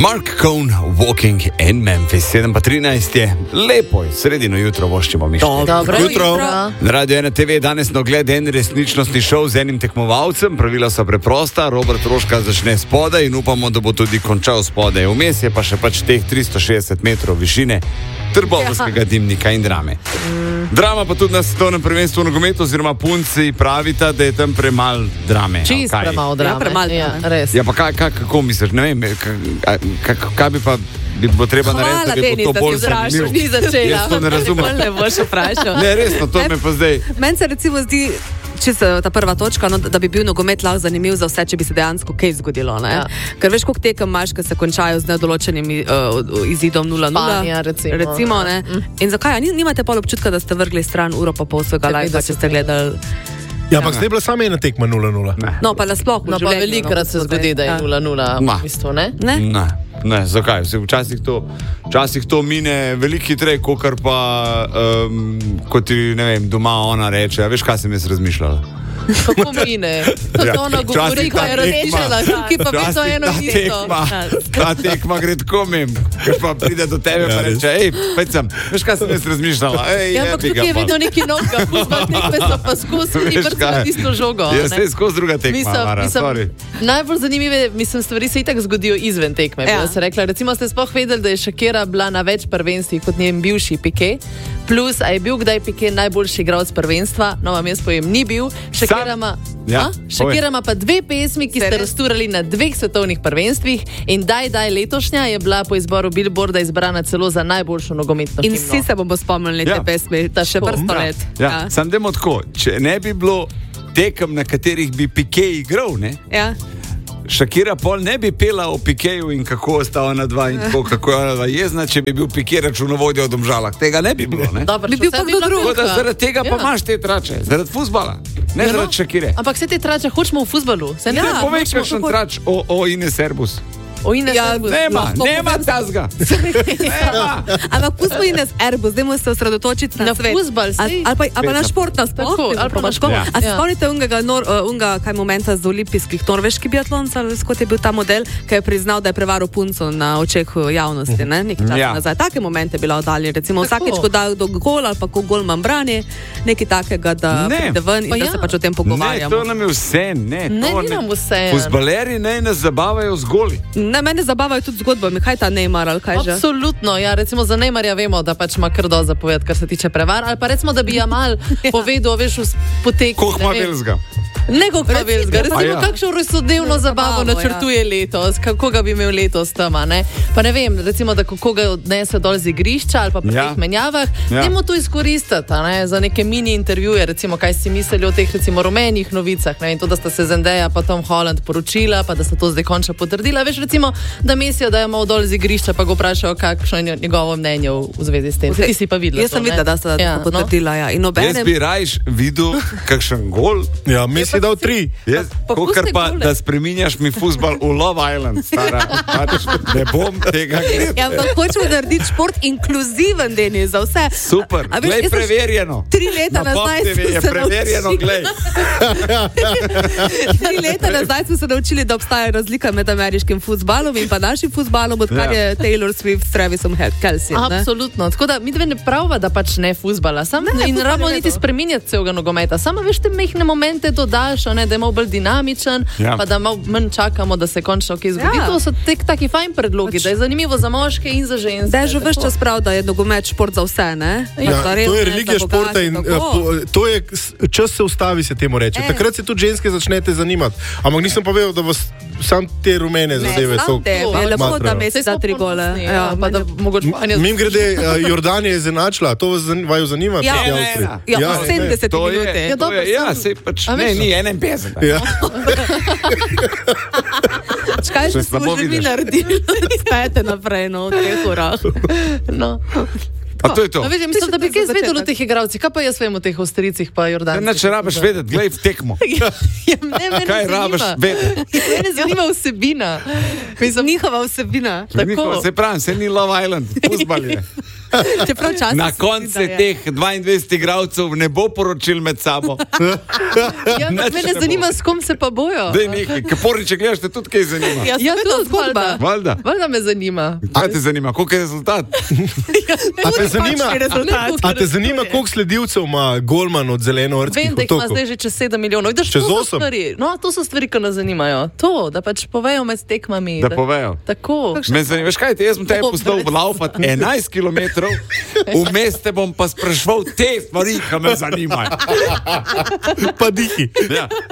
Mark Cohn, Walking in Memphis, 7:13 je, lepo je, sredino jutro voščimo mi. Dobro jutro. Na Radio 1 TV danes na ogled en resničnostni šov z enim tekmovalcem, pravila so preprosta, Robert Roška začne spodaj in upamo, da bo tudi končal spodaj. Vmes je pa še pač teh 360 metrov višine Trbovskega dimnika in drame. Drama pa tudi na svetovnem prvenstvu v nogometu, oziroma punci pravita, da je tam premal drame. Čist premal drame. Ja, premal drame. Res. Ja, pa kako misliš, ne vem, kaj bi pa bi bo treba narediti, da bi bo to bolj zanimivo. Ni začela. Jaz to ne razumem. Ne boš vprašal. Ne, resno, to me pa zdaj. Meni se recimo zdi, čisto ta prva točka, no, da bi bil nogomet lahko zanimiv za vse, če bi se dejansko kaj zgodilo. Ja. Ker veš, koliko tekem imaš, ki se končajo z nedoločenim izidom 0-0. Španija, recimo ne? In zakaj? Nimate pol občutka, da ste vrgli stran uro pa pol svega live, če ste gledali? Ja, ampak zdaj je bila sama ena tekma 0-0. No, pa nasploh v življenju. Pa velikrat se zgodi, da je 0-0 v bistvu, ne? Ne, zakaj? Včasih to mine veliko hitreje, kakor pa, kot ti, ne vem, doma ona reče. A veš, kaj sem jaz razmišljala? Kako mine? Kako ona govori, ko je razmišljala, ki pa bi to eno isto. Ta tekma gre tako mim, ker pa pride do tebe pa reče, pecam, veš, kaj sem jaz razmišljala? Ja, ampak tukaj je videl neki novka, fuzbal tekme so pa skozi ni vrstila isto žogo. Ja, se je skozi druga tekma, Mara, sorry. Najbolj zanimive, stvari se itak zgodijo izven tekme, bi se rekla. Recimo ste sploh vedeli, da je Shakira bila na več prvenstvih kot njen bivši Piqué, plus, a je bil kdaj Piqué najboljši igralec prvenstva? No, vam jaz povem, ni bil. Shakira ima pa dve pesmi, ki ste rasturali na dveh svetovnih prvenstvih in daj letošnja je bila po izboru Billboarda izbrana celo za najboljšo nogometno himno. In vsi se bomo spomnili te pesmi, ta še vrsto let. Ja. Sam demo tako, če ne bi bilo tekem, na katerih bi Piqué igral, ne? Ja. Shakira pol ne bi pela o Piquéju in kako ostala na dva in tako, kako je ona jezna, če bi bil Piqué računovodja v Domžalah. Tega ne bi bilo, ne? Dobro, bi bil pa kdo drug. Zaradi tega pa imaš te trače, zaradi fuzbala, ne zaradi Shakire. Ampak vse te trače hočemo v fuzbalu. Povej, kakšen trač o Ines Erbus. Nema tazga. Ampak pustimo Ines Erbus, zdaj se osredotočiti na svet. Fuzbal, ali pa na šport nasploh. A se spomnite unga kaj momenta z olimpijskih norveških biatloncev, kot je bil ta model, ki je priznal, da je prevaral punco na očeh javnosti, ne? Nekaj časa nazaj. Take momente bila oddalje, recimo vsakeč, ko da do gol ali pa ko gol manj brani, nekaj takega, da pride ven in da se pač o tem pogovarjamo. Ne, to nam je vse, ne. Ne, nam vse. Fuzbaleri nas zabavajo z goli. Ne, mene zabavajo tudi zgodbami, kaj ta Neymar ali kaj že? Absolutno, ja, recimo za Neymarja vemo, da pač ima kar dosti zapovedati, kar se tiče prevar, ali pa recimo, da bi Jamal povedal, veš, v poteku. Koh ima velzga? Nego pravilzga, recimo kakšno rojstnodnevno zabavo načrtuje letos, kako ga bi imel letos tam, ne? Pa ne vem, recimo, da kako ga odnese dol z igrišča ali pa pri teh menjavah, nemo to izkoristiti, ne, za neke mini intervjuje, recimo, kaj si mislili o teh, recimo, rumenih novicah, ne, in to, da sta se Zendaya pa Tom Holland poročila, pa da sta to zdaj končno potrdila, veš, recimo, da Mesijo dajo malo dol z igrišča, pa ga vprašajo, kakšno je njegovo mnenje v zvezi s tem. Ti si pa videla. Jaz sem videla, da sta to potrdila, ja. Jaz bi rajš videl kakšen gol. Ja, Messi dal 3. Kokar pa, da spreminjaš mi fuzbal v Love Island, stara. Ne bom tega gledal. Ja, ampak hočemo narediti šport inkluziven, Denis, za vse. Super, glej, preverjeno. 3 leta nazaj smo se preverjeno, glej. 3 leta nazaj smo se naučili, da obstaja razlika med ameriškim fuzbalom in pa našim fuzbalom, odkar je Taylor Swift s Travisom Kelcejem. Absolutno. Tako da mi dve ne prava, da pač ne fuzbala. In rabimo niti spreminjati celega nogometa. Samo veš, te mehne momente dodaš, da je malo bolj dinamičen, pa da malo manj čakamo, da se končno kaj zgodi. To so taki fajn predlogi, da je zanimivo za moške in za ženske. Da je že ves čas prav, da je nogomet šport za vse, ne? To je religija športa in to je čas se ustavi, se temu reče. Takrat se tudi ženske začnete zanimati. Ampak nisem pa vedel, da vas sam te rumene zadeve so. Ne, lepo, da Messi da 3 gole. Mim grede, Jordanija je izenačila, to vas vaju zanima? Ja, 70 minute. Ja, sej pač, ne, ni 51. Ja. Kaj smo že mi naredili? Spajte naprej, no, v 3 urah. No. A to je to. No, vidim, mislim, da bi kaj zvedel o teh igravcih. Kaj pa jaz vem o teh Avstrijcih pa Jordancih? Ne, če rabiš vedeti, glej v tekmo. Kaj rabiš vedeti? Mene zanima vsebina. Njihova vsebina. Se pravim, se ni Love Island, fuzbal je. Na koncu teh 22 igralcev ne bo poročil med sabo. Ja, mene zanima, s kom se pa bojo. Dej nekaj, Porniče gledaš, te tudi kaj zanima. Ja, to je zgodba. Valjda me zanima. Kaj te zanima, koliko je rezultat? A te zanima, koliko sledilcev ima golman od zelenovrtskih otokov? Vem, da jih ima zdaj že čez 7 milijonov. Čez 8? No, to so stvari, ki nas zanimajo. To, da pač povejo med tekmami. Da povejo. Tako. Me zanima, veš kaj, jaz bom te poslal laufat 11 km, vmes te bom pa sprašval te stvari, ki me zanimajo. Pa dihi. Ja.